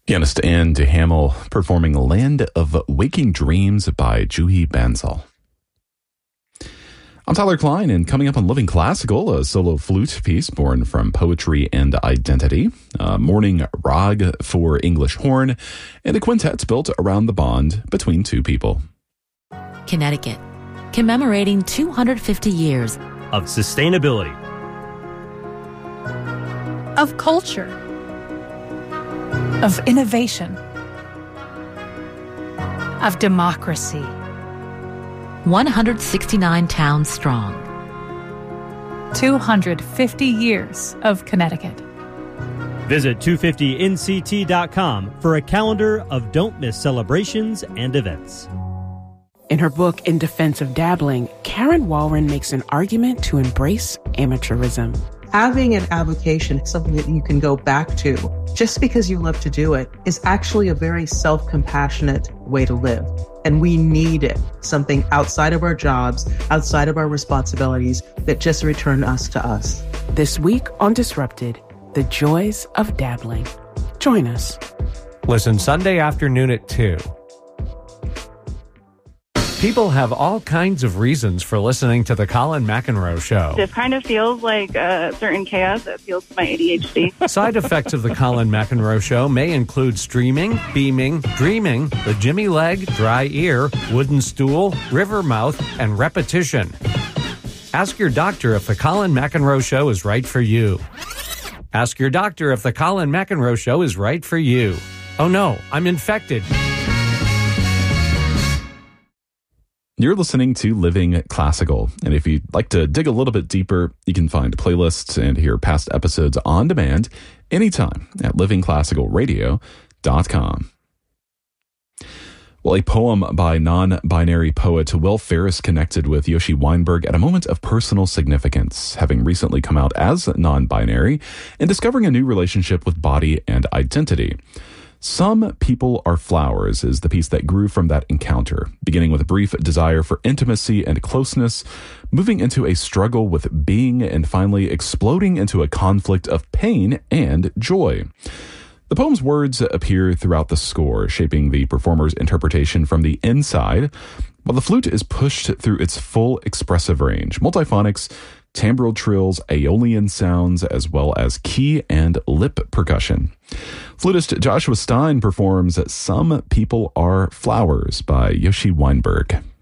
Pianist Anne Duhamel performing Land of Waking Dreams by Juhi Bansal. I'm Tyler Klein, and coming up on Living Classical, a solo flute piece born from poetry and identity, a morning rag for English horn, and a quintet built around the bond between two people. Connecticut, commemorating 250 years of sustainability, of culture, of innovation, of democracy. 169 towns strong. 250 years of Connecticut. Visit 250nct.com for a calendar of don't miss celebrations and events. In her book, In Defense of Dabbling, Karen Walren makes an argument to embrace amateurism. Having an avocation, something that you can go back to just because you love to do it, is actually a very self-compassionate way to live. And we need it, something outside of our jobs, outside of our responsibilities, that just return us to us. This week on Disrupted, the joys of dabbling. Join us. Listen Sunday afternoon at 2. People have all kinds of reasons for listening to the Colin McEnroe Show. This kind of feels like a certain chaos that feels to my ADHD. Side effects of the Colin McEnroe Show may include streaming, beaming, dreaming, the Jimmy leg, dry ear, wooden stool, river mouth, and repetition. Ask your doctor if the Colin McEnroe Show is right for you. Ask your doctor if the Colin McEnroe Show is right for you. Oh no, I'm infected. You're listening to Living Classical, and if you'd like to dig a little bit deeper, you can find playlists and hear past episodes on demand anytime at livingclassicalradio.com. Well, a poem by non-binary poet Will Ferris connected with Yoshi Weinberg at a moment of personal significance, having recently come out as non-binary and discovering a new relationship with body and identity. Some People Are Flowers is the piece that grew from that encounter, beginning with a brief desire for intimacy and closeness, moving into a struggle with being, and finally exploding into a conflict of pain and joy. The poem's words appear throughout the score, shaping the performer's interpretation from the inside, while the flute is pushed through its full expressive range, multiphonics, timbral trills, aeolian sounds, as well as key and lip percussion. Flutist Joshua Stein performs Some People Are Flowers by Yoshi Weinberg.